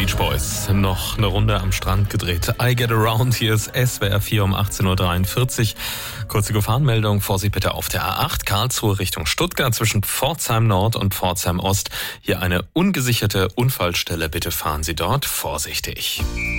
Beach Boys. Noch eine Runde am Strand gedreht. I Get Around, hier ist SWR 4 um 18.43 Uhr. Kurze Gefahrenmeldung, Vorsicht bitte auf der A8 Karlsruhe Richtung Stuttgart zwischen Pforzheim Nord und Pforzheim Ost. Hier eine ungesicherte Unfallstelle, bitte fahren Sie dort vorsichtig.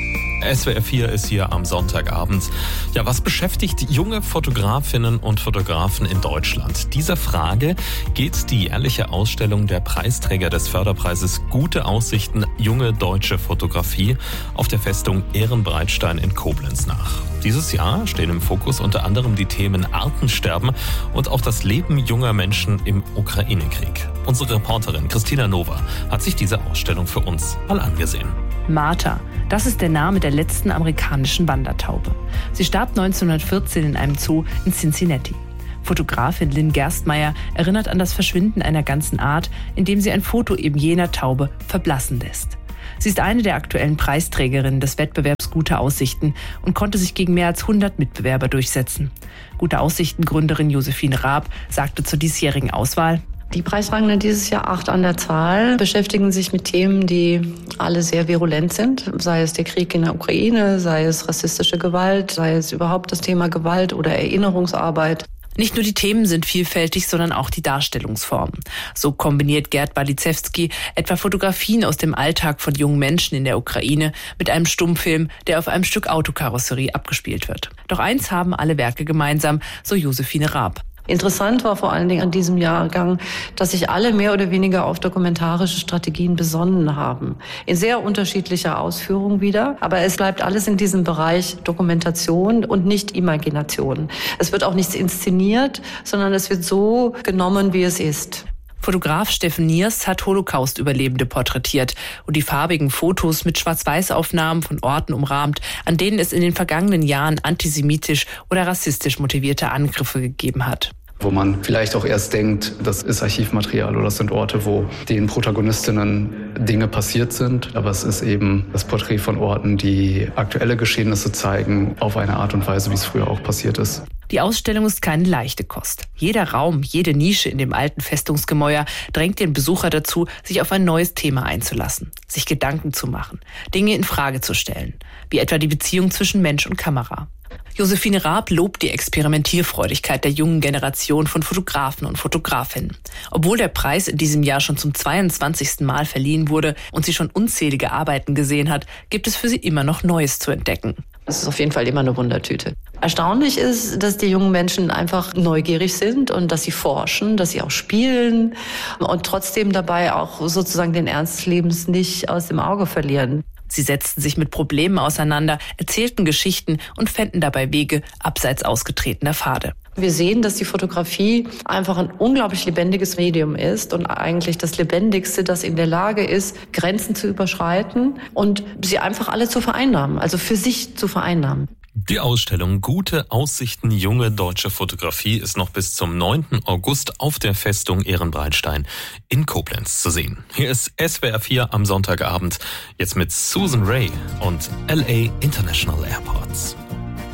SWR 4 ist hier am Sonntagabend. Ja, was beschäftigt junge Fotografinnen und Fotografen in Deutschland? Dieser Frage geht die jährliche Ausstellung der Preisträger des Förderpreises Gute Aussichten junge deutsche Fotografie auf der Festung Ehrenbreitstein in Koblenz nach. Dieses Jahr stehen im Fokus unter anderem die Themen Artensterben und auch das Leben junger Menschen im Ukraine-Krieg. Unsere Reporterin Christina Nova hat sich diese Ausstellung für uns mal angesehen. Martha, das ist der Name der letzten amerikanischen Wandertaube. Sie starb 1914 in einem Zoo in Cincinnati. Fotografin Lynn Gerstmeier erinnert an das Verschwinden einer ganzen Art, indem sie ein Foto eben jener Taube verblassen lässt. Sie ist eine der aktuellen Preisträgerinnen des Wettbewerbs Gute Aussichten und konnte sich gegen mehr als 100 Mitbewerber durchsetzen. Gute Aussichten-Gründerin Josephine Raab sagte zur diesjährigen Auswahl: Die Preisrangenden dieses Jahr 8 an der Zahl beschäftigen sich mit Themen, die alle sehr virulent sind. Sei es der Krieg in der Ukraine, sei es rassistische Gewalt, sei es überhaupt das Thema Gewalt oder Erinnerungsarbeit. Nicht nur die Themen sind vielfältig, sondern auch die Darstellungsformen. So kombiniert Gerd Baliszewski etwa Fotografien aus dem Alltag von jungen Menschen in der Ukraine mit einem Stummfilm, der auf einem Stück Autokarosserie abgespielt wird. Doch eins haben alle Werke gemeinsam, so Josephine Raab. Interessant war vor allen Dingen an diesem Jahrgang, dass sich alle mehr oder weniger auf dokumentarische Strategien besonnen haben. In sehr unterschiedlicher Ausführung wieder. Aber es bleibt alles in diesem Bereich Dokumentation und nicht Imagination. Es wird auch nichts inszeniert, sondern es wird so genommen, wie es ist. Fotograf Steffen Niers hat Holocaust-Überlebende porträtiert und die farbigen Fotos mit Schwarz-Weiß-Aufnahmen von Orten umrahmt, an denen es in den vergangenen Jahren antisemitisch oder rassistisch motivierte Angriffe gegeben hat. Wo man vielleicht auch erst denkt, das ist Archivmaterial oder das sind Orte, wo den Protagonistinnen Dinge passiert sind. Aber es ist eben das Porträt von Orten, die aktuelle Geschehnisse zeigen, auf eine Art und Weise, wie es früher auch passiert ist. Die Ausstellung ist keine leichte Kost. Jeder Raum, jede Nische in dem alten Festungsgemäuer drängt den Besucher dazu, sich auf ein neues Thema einzulassen, sich Gedanken zu machen, Dinge in Frage zu stellen, wie etwa die Beziehung zwischen Mensch und Kamera. Josephine Raab lobt die Experimentierfreudigkeit der jungen Generation von Fotografen und Fotografinnen. Obwohl der Preis in diesem Jahr schon zum 22. Mal verliehen wurde und sie schon unzählige Arbeiten gesehen hat, gibt es für sie immer noch Neues zu entdecken. Es ist auf jeden Fall immer eine Wundertüte. Erstaunlich ist, dass die jungen Menschen einfach neugierig sind und dass sie forschen, dass sie auch spielen und trotzdem dabei auch sozusagen den Ernst des Lebens nicht aus dem Auge verlieren. Sie setzten sich mit Problemen auseinander, erzählten Geschichten und fänden dabei Wege abseits ausgetretener Pfade. Wir sehen, dass die Fotografie einfach ein unglaublich lebendiges Medium ist und eigentlich das Lebendigste, das in der Lage ist, Grenzen zu überschreiten und sie einfach alle zu vereinnahmen, also für sich zu vereinnahmen. Die Ausstellung Gute Aussichten junge deutsche Fotografie ist noch bis zum 9. August auf der Festung Ehrenbreitstein in Koblenz zu sehen. Hier ist SWR 4 am Sonntagabend, jetzt mit Susan Ray und LA International Airports.